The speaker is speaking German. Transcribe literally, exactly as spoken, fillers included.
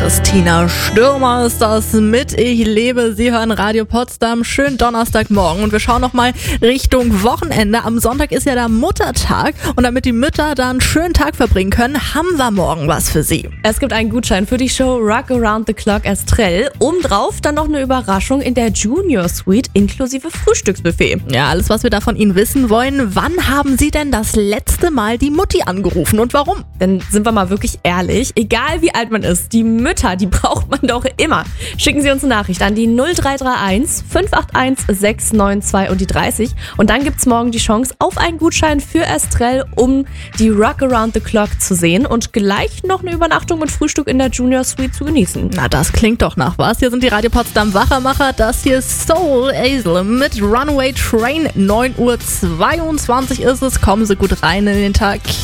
Christina Stürmer ist das mit Ich lebe. Sie hören Radio Potsdam. Schönen Donnerstagmorgen und wir schauen noch mal Richtung Wochenende. Am Sonntag ist ja der Muttertag und damit die Mütter da einen schönen Tag verbringen können, haben wir morgen was für sie. Es gibt einen Gutschein für die Show Rock Around the Clock Estrell. Obendrauf dann noch eine Überraschung in der Junior Suite inklusive Frühstücksbuffet. Ja, alles, was wir da von Ihnen wissen wollen. Wann haben Sie denn das letzte Mal die Mutti angerufen und warum? Denn sind wir mal wirklich ehrlich, egal wie alt man ist, die Mütter, die braucht man doch immer. Schicken Sie uns eine Nachricht an die null drei drei eins fünf acht eins sechs neun zwei und die dreißig. Und dann gibt's morgen die Chance auf einen Gutschein für Estrell, um die Rock Around the Clock zu sehen und gleich noch eine Übernachtung mit Frühstück in der Junior Suite zu genießen. Na, das klingt doch nach was. Hier sind die Radio Potsdam Wachermacher. Das hier ist Soul Hazel mit Runaway Train. neun Uhr zweiundzwanzig ist es. Kommen Sie gut rein in den Tag.